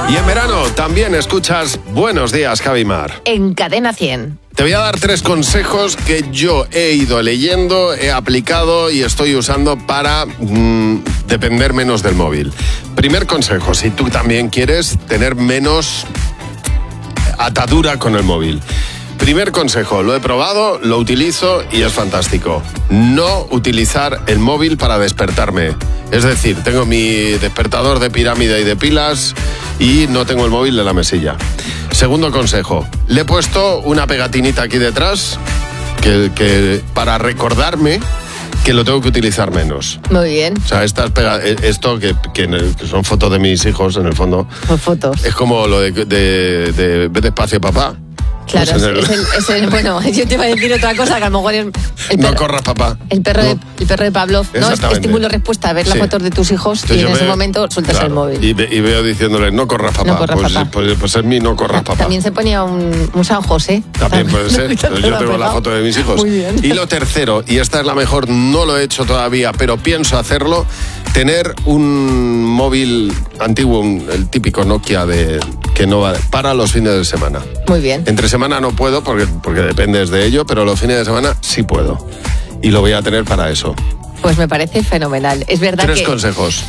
Y en verano también escuchas Buenos Días, Javimar. En Cadena 100. Te voy a dar 3 consejos que yo he ido leyendo, he aplicado y estoy usando para depender menos del móvil. Primer consejo, si tú también quieres tener menos atadura con el móvil. Primer consejo, lo he probado, lo utilizo y es fantástico. No utilizar el móvil para despertarme. Es decir, tengo mi despertador de pirámide y de pilas y no tengo el móvil de la mesilla. Segundo consejo, le he puesto una pegatinita aquí detrás que para recordarme que lo tengo que utilizar menos. Muy bien. O sea, esto que son fotos de mis hijos, en el fondo. Son fotos. Es como lo de ve despacio, papá. Claro, pues bueno, yo te iba a decir otra cosa que a lo mejor es... No corras, papá. El perro de Pavlov, ¿no? Estímulo-respuesta, ver las fotos de tus hijos. Entonces y en ese momento sueltas el móvil. Y veo diciéndole, no corras, papá. No corras, papá. Pues es mi no corras, papá. También se ponía un San José. También puede ser. Yo tengo la foto de mis hijos. Muy bien. Y lo tercero, y esta es la mejor, no lo he hecho todavía, pero pienso hacerlo, tener un móvil antiguo, el típico Nokia que no va para los fines de semana. Muy bien. Entre semana no puedo porque dependes de ello, pero los fines de semana sí puedo. Y lo voy a tener para eso. Pues me parece fenomenal. Es verdad 3 que... consejos.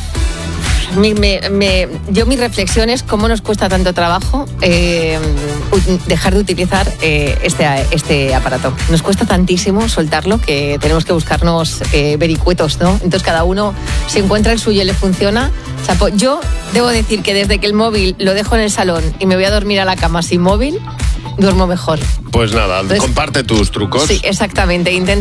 Mi reflexión es cómo nos cuesta tanto trabajo dejar de utilizar este aparato. Nos cuesta tantísimo soltarlo que tenemos que buscarnos vericuetos, ¿no? Entonces cada uno se encuentra el suyo y le funciona. O sea, yo debo decir que desde que el móvil lo dejo en el salón y me voy a dormir a la cama sin móvil, duermo mejor. Pues nada, comparte tus trucos. Sí, exactamente.